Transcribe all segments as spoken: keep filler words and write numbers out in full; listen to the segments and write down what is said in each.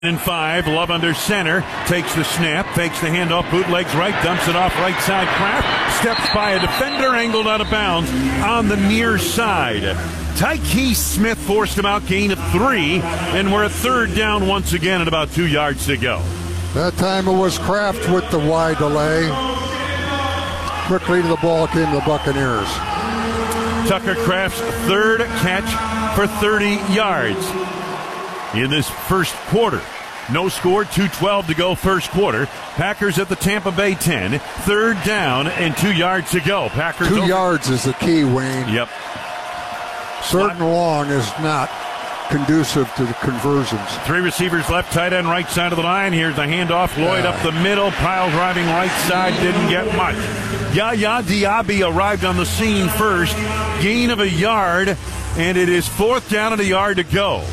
And five, Love under center, takes the snap, fakes the handoff, bootlegs right, dumps it off right side. Kraft steps by a defender, angled out of bounds on the near side. Tyke Smith forced him out, gain of three, and we're at third down once again at about two yards to go. That time it was Kraft with the wide delay. Quickly to the ball came the Buccaneers. Tucker Kraft's third catch for thirty yards in this first quarter. No score, two twelve to go first quarter. Packers at the Tampa Bay ten. Third down and two yards to go. Packers Two over. yards is the key, Wayne. Yep. Third and long is not conducive to the conversions. Three receivers left, tight end, right side of the line. Here's the handoff. Lloyd yeah. up the middle. Pile driving right side. Didn't get much. Yaya Diaby arrived on the scene first. Gain of a yard, and it is fourth down and a yard to go.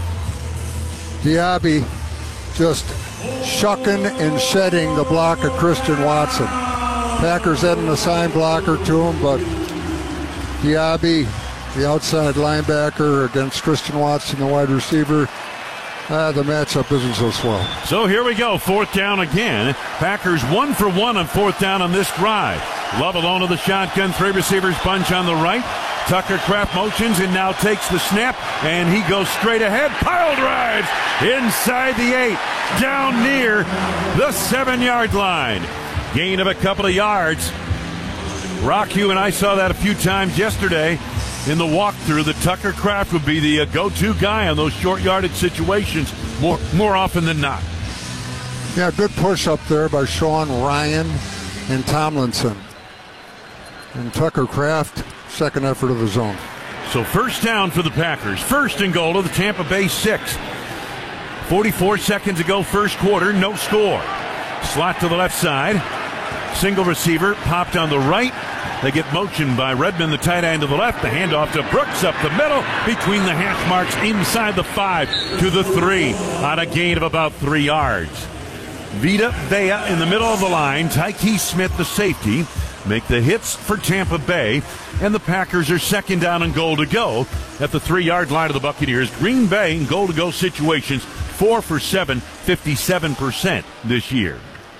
Diaby just shucking and shedding the block of Christian Watson. Packers had an assigned blocker to him, but Diaby, the outside linebacker against Christian Watson, the wide receiver, uh, the matchup isn't so swell. So here we go, fourth down again. Packers one for one on fourth down on this drive. Love alone of the shotgun, three receivers bunch on the right. Tucker Kraft motions and now takes the snap, and he goes straight ahead. Pile drives inside the eight, down near the seven-yard line. Gain of a couple of yards. Rock, you and I saw that a few times yesterday in the walkthrough, that Tucker Kraft would be the uh, go-to guy on those short yardage situations more, more often than not. Yeah, good push up there by Sean Ryan and Tomlinson. And Tucker Kraft, second effort of his own. So first down for the Packers. First and goal to the Tampa Bay six. forty-four seconds ago, first quarter, no score. Slot to the left side. Single receiver popped on the right. They get motion by Redmond, the tight end to the left. The handoff to Brooks up the middle between the hash marks inside the five to the three on a gain of about three yards. Vita Vea in the middle of the line. Tyke Smith, the safety, make the hits for Tampa Bay, and the Packers are second down and goal to go at the three-yard line of the Buccaneers. Green Bay in goal-to-go situations, four for seven, fifty-seven percent this year.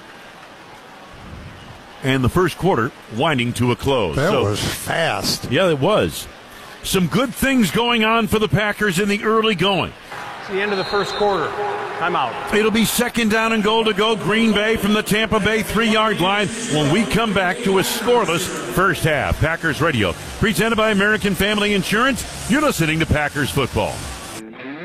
And the first quarter winding to a close. That so, was fast. Yeah, it was. Some good things going on for the Packers in the early going. It's the end of the first quarter. Timeout. It'll be second down and goal to go. Green Bay from the Tampa Bay three-yard line when we come back to a scoreless first half. Packers Radio, presented by American Family Insurance. You're listening to Packers Football.